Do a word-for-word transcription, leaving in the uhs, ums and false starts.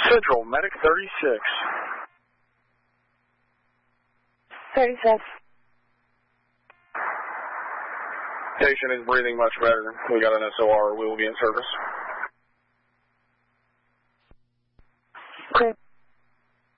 Central, medic thirty-six. thirty-six. Patient is breathing much better. We got an S O R. We will be in service.